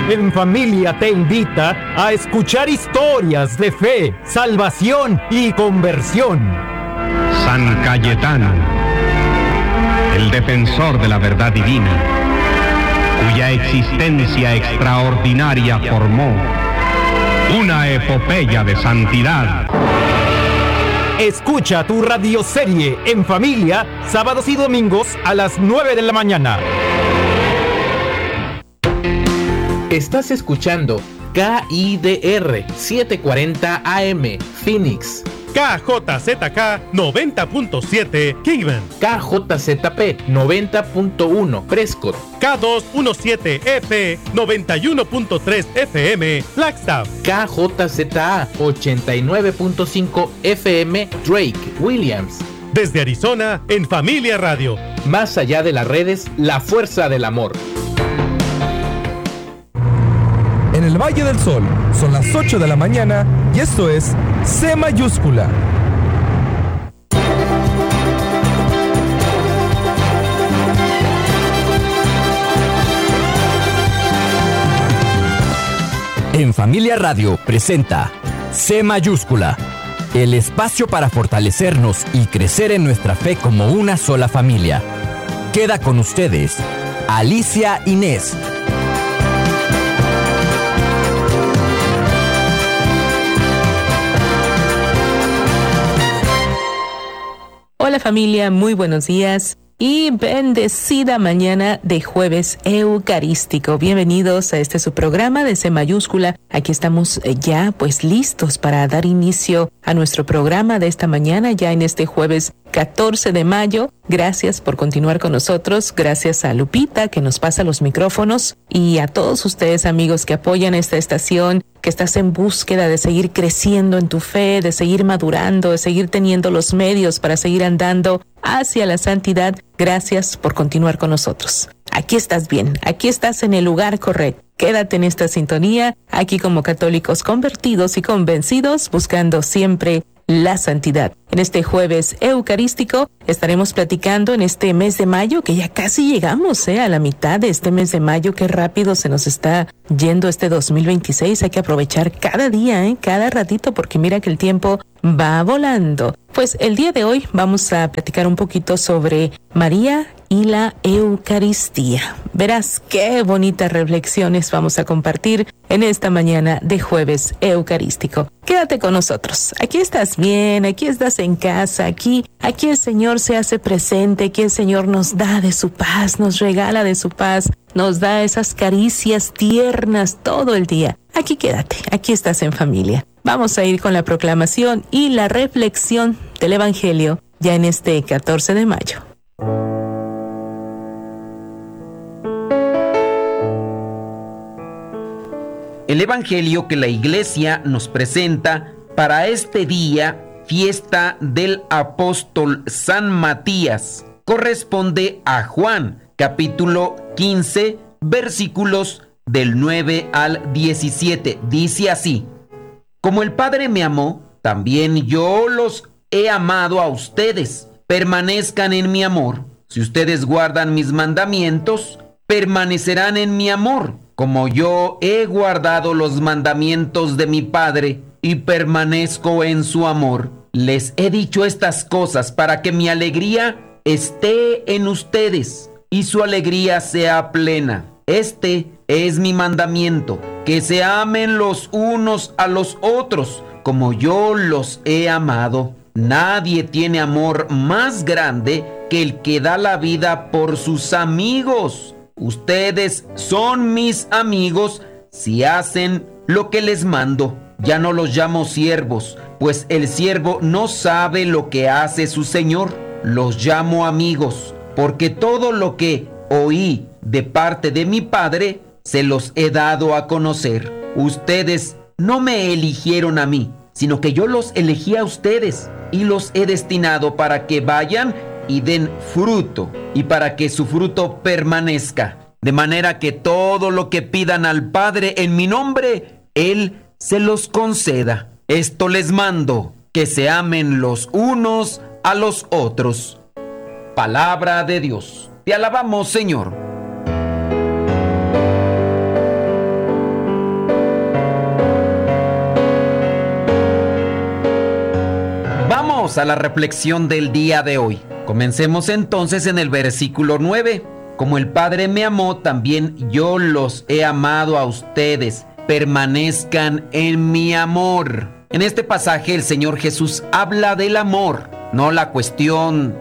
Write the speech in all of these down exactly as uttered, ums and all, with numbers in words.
En Familia te invita a escuchar historias de fe, salvación y conversión. San Cayetano, el defensor de la verdad divina, cuya existencia extraordinaria formó una epopeya de santidad. Escucha tu radioserie En Familia, sábados y domingos a las nueve de la mañana. Estás escuchando K I D R setecientos cuarenta A M, Phoenix. K J Z K noventa punto siete, Kevin. K J Z P noventa punto uno, Prescott. K doscientos diecisiete E P noventa y uno punto tres F M, Flagstaff. K J Z A ochenta y nueve punto cinco F M, Drake, Williams. Desde Arizona, En Familia Radio. Más allá de las redes, la fuerza del amor. En el Valle del Sol son las ocho de la mañana y esto es C mayúscula. En Familia Radio presenta C mayúscula, el espacio para fortalecernos y crecer en nuestra fe como una sola familia. Queda con ustedes, Alicia Inés. Hola familia, muy buenos días y bendecida mañana de jueves eucarístico. Bienvenidos a este su programa de C mayúscula. Aquí estamos ya pues listos para dar inicio a nuestro programa de esta mañana, ya en este jueves catorce de mayo. Gracias por continuar con nosotros. Gracias a Lupita que nos pasa los micrófonos y a todos ustedes amigos que apoyan esta estación, que estás en búsqueda de seguir creciendo en tu fe, de seguir madurando, de seguir teniendo los medios para seguir andando hacia la santidad. Gracias por continuar con nosotros. Aquí estás bien, aquí estás en el lugar correcto. Quédate en esta sintonía, aquí como católicos convertidos y convencidos, buscando siempre la santidad. En este jueves eucarístico estaremos platicando en este mes de mayo, que ya casi llegamos eh, a la mitad de este mes de mayo. Qué rápido se nos está yendo este dos mil veintiséis. Hay que aprovechar cada día, eh, cada ratito, porque mira que el tiempo va volando. Pues el día de hoy vamos a platicar un poquito sobre María y la Eucaristía. Verás qué bonitas reflexiones vamos a compartir en esta mañana de jueves eucarístico. Quédate con nosotros. Aquí estás bien, aquí estás en casa, aquí, aquí el Señor se hace presente, aquí el Señor nos da de su paz, nos regala de su paz, nos da esas caricias tiernas todo el día. Aquí quédate, aquí estás en familia. Vamos a ir con la proclamación y la reflexión del Evangelio ya en este catorce de mayo. El Evangelio que la Iglesia nos presenta para este día, fiesta del apóstol San Matías, corresponde a Juan, capítulo quince, versículos del nueve al diecisiete. Dice así: Como el Padre me amó, también yo los he amado a ustedes. Permanezcan en mi amor. Si ustedes guardan mis mandamientos, permanecerán en mi amor, como yo he guardado los mandamientos de mi Padre y permanezco en su amor. Les he dicho estas cosas para que mi alegría esté en ustedes y su alegría sea plena. Este es mi mandamiento, que se amen los unos a los otros, como yo los he amado. Nadie tiene amor más grande que el que da la vida por sus amigos. Ustedes son mis amigos si hacen lo que les mando. Ya no los llamo siervos, pues el siervo no sabe lo que hace su señor. Los llamo amigos, porque todo lo que oí de parte de mi Padre se los he dado a conocer. Ustedes no me eligieron a mí, sino que yo los elegí a ustedes y los he destinado para que vayan y den fruto, y para que su fruto permanezca, de manera que todo lo que pidan al Padre en mi nombre, Él se los conceda. Esto les mando, que se amen los unos a los otros. Palabra de Dios. Te alabamos, Señor. Vamos a la reflexión del día de hoy. Comencemos entonces en el versículo nueve. Como el Padre me amó, también yo los he amado a ustedes. Permanezcan en mi amor. En este pasaje el Señor Jesús habla del amor, no la cuestión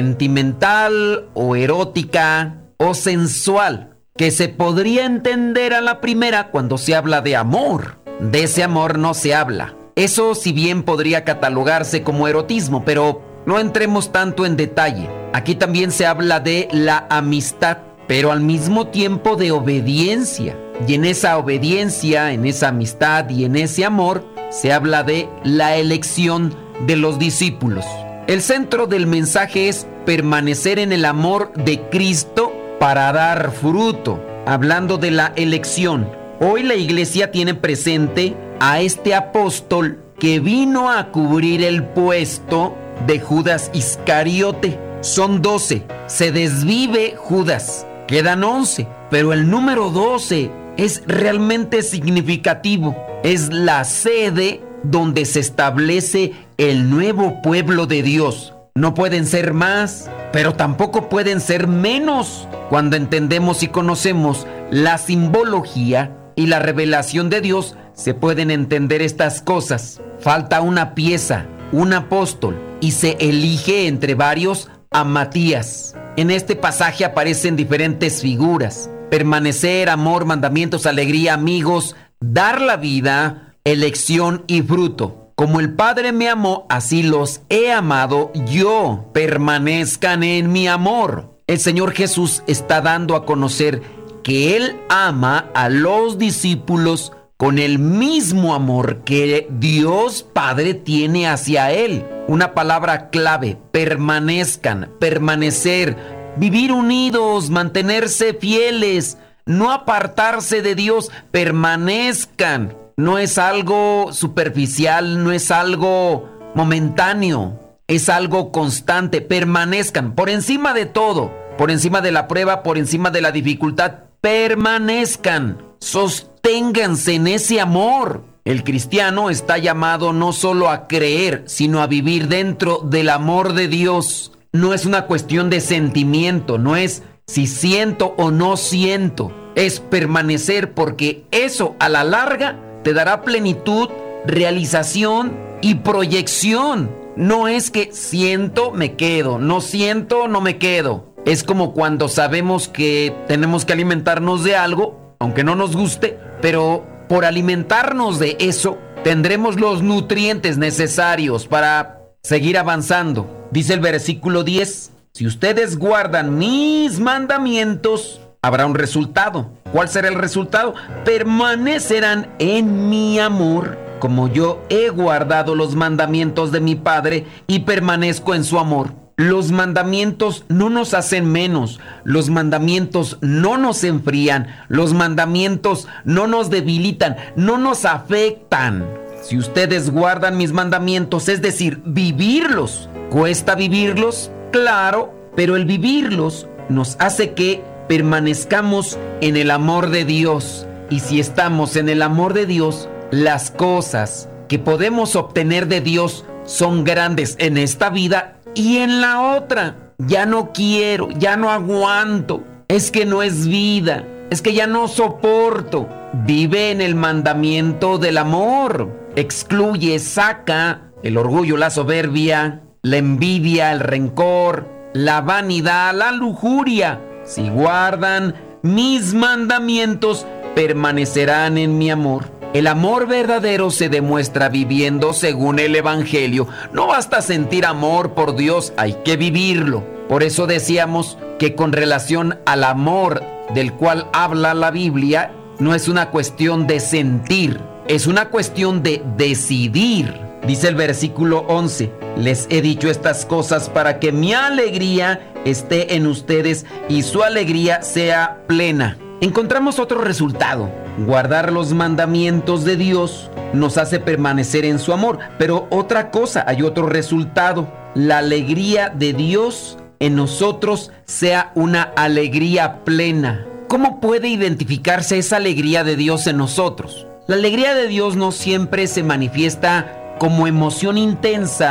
sentimental o erótica o sensual, que se podría entender a la primera cuando se habla de amor. De ese amor no se habla. Eso si bien podría catalogarse como erotismo, pero no entremos tanto en detalle. Aquí también se habla de la amistad, pero al mismo tiempo de obediencia. Y en esa obediencia, en esa amistad y en ese amor, se habla de la elección de los discípulos. El centro del mensaje es permanecer en el amor de Cristo para dar fruto. Hablando de la elección, hoy la iglesia tiene presente a este apóstol que vino a cubrir el puesto de Judas Iscariote. Son doce, se desvive Judas, quedan once, pero el número doce es realmente significativo. Es la sede donde se establece el nuevo pueblo de Dios. No pueden ser más, pero tampoco pueden ser menos. Cuando entendemos y conocemos la simbología y la revelación de Dios, se pueden entender estas cosas. Falta una pieza, un apóstol, y se elige entre varios a Matías. En este pasaje aparecen diferentes figuras: permanecer, amor, mandamientos, alegría, amigos, dar la vida, elección y fruto. Como el Padre me amó, así los he amado yo. Permanezcan en mi amor. El Señor Jesús está dando a conocer que Él ama a los discípulos con el mismo amor que Dios Padre tiene hacia Él. Una palabra clave: permanezcan, permanecer, vivir unidos, mantenerse fieles, no apartarse de Dios. Permanezcan. No es algo superficial, no es algo momentáneo, es algo constante. Permanezcan por encima de todo, por encima de la prueba, por encima de la dificultad. Permanezcan, sosténganse en ese amor. El cristiano está llamado no solo a creer, sino a vivir dentro del amor de Dios. No es una cuestión de sentimiento, no es si siento o no siento. Es permanecer, porque eso a la larga te dará plenitud, realización y proyección. No es que siento, me quedo, no siento, no me quedo. Es como cuando sabemos que tenemos que alimentarnos de algo, aunque no nos guste, pero por alimentarnos de eso tendremos los nutrientes necesarios para seguir avanzando. Dice el versículo diez: si ustedes guardan mis mandamientos, habrá un resultado. ¿Cuál será el resultado? Permanecerán en mi amor, como yo he guardado los mandamientos de mi Padre y permanezco en su amor. Los mandamientos no nos hacen menos, los mandamientos no nos enfrían, los mandamientos no nos debilitan, no nos afectan. Si ustedes guardan mis mandamientos, es decir, vivirlos. ¿Cuesta vivirlos? Claro, pero el vivirlos nos hace que permanezcamos en el amor de Dios. Y si estamos en el amor de Dios, las cosas que podemos obtener de Dios son grandes en esta vida y en la otra. Ya no quiero, ya no aguanto, es que no es vida, es que ya no soporto. Vive en el mandamiento del amor. Excluye, saca el orgullo, la soberbia, la envidia, el rencor, la vanidad, la lujuria. Si guardan mis mandamientos, permanecerán en mi amor. El amor verdadero se demuestra viviendo según el Evangelio. No basta sentir amor por Dios, hay que vivirlo. Por eso decíamos que con relación al amor del cual habla la Biblia, no es una cuestión de sentir, es una cuestión de decidir. Dice el versículo once: les he dicho estas cosas para que mi alegría esté en ustedes y su alegría sea plena. Encontramos otro resultado. Guardar los mandamientos de Dios nos hace permanecer en su amor. Pero otra cosa, hay otro resultado. La alegría de Dios en nosotros sea una alegría plena. ¿Cómo puede identificarse esa alegría de Dios en nosotros? La alegría de Dios no siempre se manifiesta como emoción intensa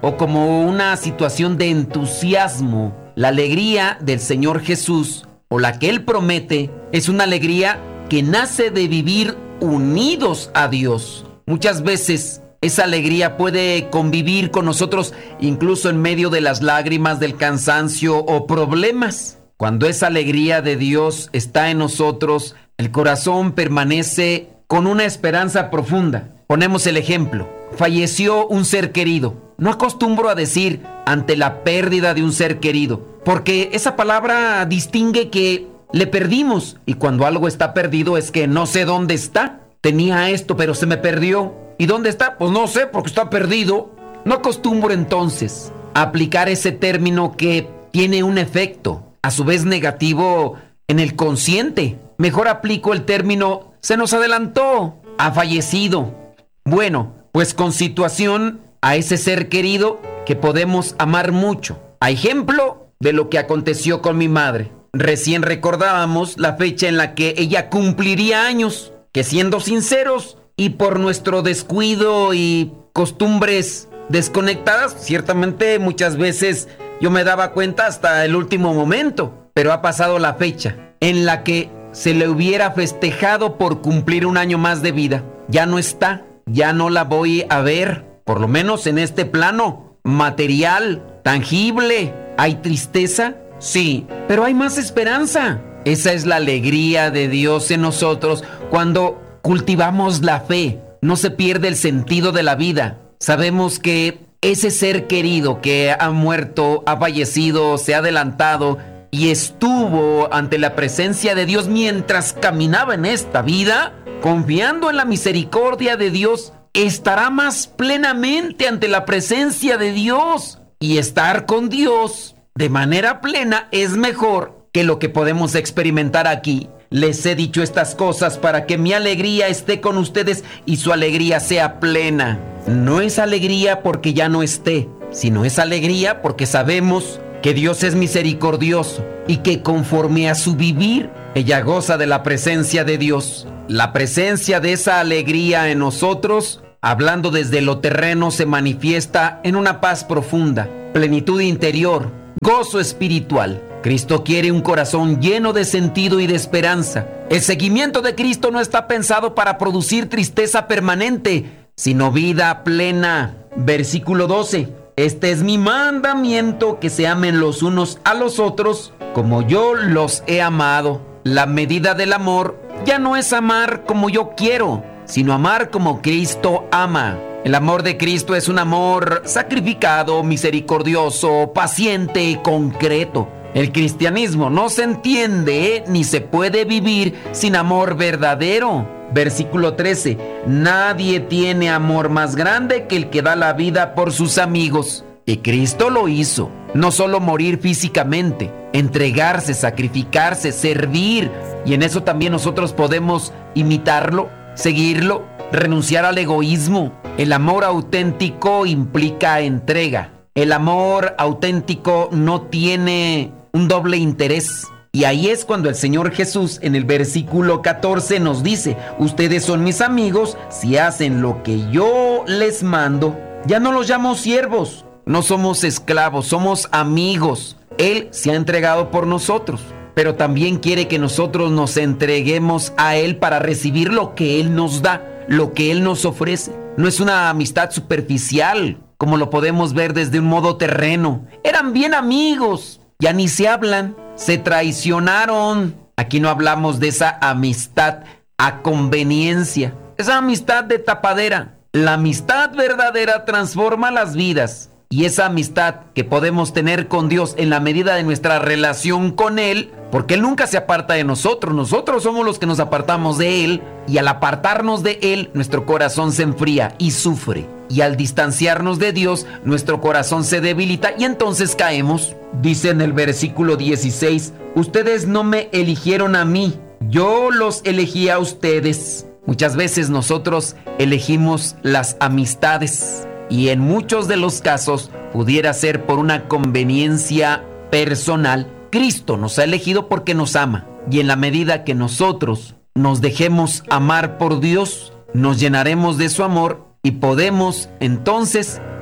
o como una situación de entusiasmo. La alegría del Señor Jesús, o la que Él promete, es una alegría que nace de vivir unidos a Dios. Muchas veces esa alegría puede convivir con nosotros incluso en medio de las lágrimas, del cansancio o problemas. Cuando esa alegría de Dios está en nosotros, el corazón permanece con una esperanza profunda. Ponemos el ejemplo. Falleció un ser querido. No acostumbro a decir ante la pérdida de un ser querido, porque esa palabra distingue que le perdimos, y cuando algo está perdido es que no sé dónde está. Tenía esto, pero se me perdió. ¿Y dónde está? Pues no sé, porque está perdido. No acostumbro entonces a aplicar ese término que tiene un efecto, a su vez negativo, en el consciente. Mejor aplico el término se nos adelantó, ha fallecido. Bueno, pues con situación a ese ser querido que podemos amar mucho. A ejemplo de lo que aconteció con mi madre. Recién recordábamos la fecha en la que ella cumpliría años, que siendo sinceros y por nuestro descuido y costumbres desconectadas, ciertamente muchas veces yo me daba cuenta hasta el último momento, pero ha pasado la fecha en la que se le hubiera festejado por cumplir un año más de vida. Ya no está, ya no la voy a ver, por lo menos en este plano material, tangible. ¿Hay tristeza? Sí, pero hay más esperanza. Esa es la alegría de Dios en nosotros cuando cultivamos la fe. No se pierde el sentido de la vida. Sabemos que ese ser querido que ha muerto, ha fallecido, se ha adelantado y estuvo ante la presencia de Dios mientras caminaba en esta vida, confiando en la misericordia de Dios, estará más plenamente ante la presencia de Dios. Y estar con Dios de manera plena es mejor que lo que podemos experimentar aquí. Les he dicho estas cosas para que mi alegría esté con ustedes y su alegría sea plena. No es alegría porque ya no esté, sino es alegría porque sabemos que Dios es misericordioso y que conforme a su vivir, ella goza de la presencia de Dios. La presencia de esa alegría en nosotros, hablando desde lo terreno, se manifiesta en una paz profunda, plenitud interior, gozo espiritual. Cristo quiere un corazón lleno de sentido y de esperanza. El seguimiento de Cristo no está pensado para producir tristeza permanente, sino vida plena. Versículo doce. Este es mi mandamiento, que se amen los unos a los otros como yo los he amado. La medida del amor ya no es amar como yo quiero, sino amar como Cristo ama. El amor de Cristo es un amor sacrificado, misericordioso, paciente y concreto. El cristianismo no se entiende ¿eh? ni se puede vivir sin amor verdadero. Versículo trece. Nadie tiene amor más grande que el que da la vida por sus amigos. Y Cristo lo hizo. No solo morir físicamente, entregarse, sacrificarse, servir. Y en eso también nosotros podemos imitarlo, seguirlo, renunciar al egoísmo. El amor auténtico implica entrega. El amor auténtico no tiene un doble interés. Y ahí es cuando el Señor Jesús en el versículo catorce nos dice: ustedes son mis amigos si hacen lo que yo les mando. Ya no los llamo siervos, no somos esclavos, somos amigos. Él se ha entregado por nosotros, pero también quiere que nosotros nos entreguemos a Él para recibir lo que Él nos da, lo que Él nos ofrece. No es una amistad superficial, como lo podemos ver desde un modo terreno. Eran bien amigos, ya ni se hablan, se traicionaron. Aquí no hablamos de esa amistad a conveniencia, esa amistad de tapadera. La amistad verdadera transforma las vidas. Y esa amistad que podemos tener con Dios en la medida de nuestra relación con Él, porque Él nunca se aparta de nosotros, nosotros somos los que nos apartamos de Él, y al apartarnos de Él, nuestro corazón se enfría y sufre. Y al distanciarnos de Dios, nuestro corazón se debilita y entonces caemos. Dice en el versículo dieciséis, ustedes no me eligieron a mí, yo los elegí a ustedes. Muchas veces nosotros elegimos las amistades. Y en muchos de los casos pudiera ser por una conveniencia personal. Cristo nos ha elegido porque nos ama. Y en la medida que nosotros nos dejemos amar por Dios, nos llenaremos de su amor y podemos entonces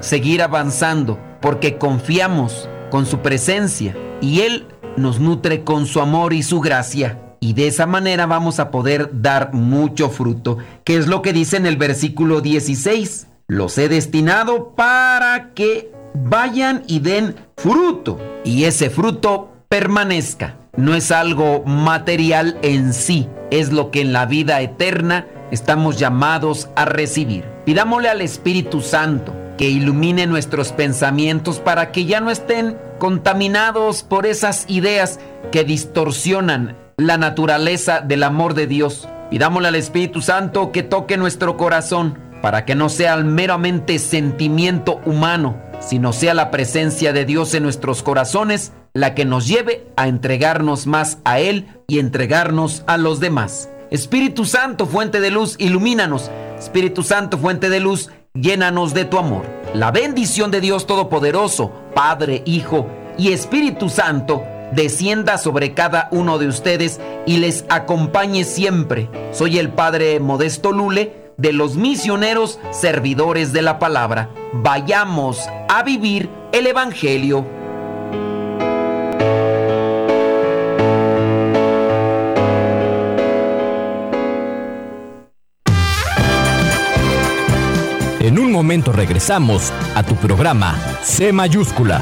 seguir avanzando porque confiamos con su presencia y Él nos nutre con su amor y su gracia. Y de esa manera vamos a poder dar mucho fruto, que es lo que dice en el versículo dieciséis. Los he destinado para que vayan y den fruto, y ese fruto permanezca. No es algo material en sí, es lo que en la vida eterna estamos llamados a recibir. Pidámosle al Espíritu Santo que ilumine nuestros pensamientos para que ya no estén contaminados por esas ideas que distorsionan la naturaleza del amor de Dios. Pidámosle al Espíritu Santo que toque nuestro corazón para que no sea meramente sentimiento humano, sino sea la presencia de Dios en nuestros corazones la que nos lleve a entregarnos más a Él y entregarnos a los demás. Espíritu Santo, fuente de luz, ilumínanos. Espíritu Santo, fuente de luz, llénanos de tu amor. La bendición de Dios Todopoderoso, Padre, Hijo y Espíritu Santo, descienda sobre cada uno de ustedes y les acompañe siempre. Soy el Padre Modesto Lule, de los misioneros servidores de la palabra. Vayamos a vivir el Evangelio. En un momento regresamos a tu programa C Mayúscula.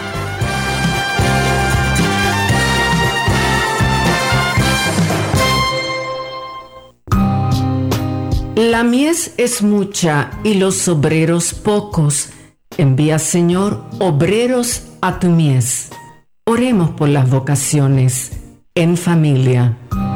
La mies es mucha y los obreros pocos. Envía, Señor, obreros a tu mies. Oremos por las vocaciones en familia.